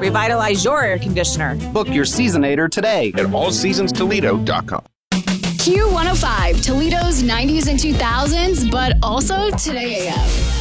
Revitalize your air conditioner. Book your Seasonator today at allseasonstoledo.com. Q105, Toledo's 90s and 2000s, but also Today AF.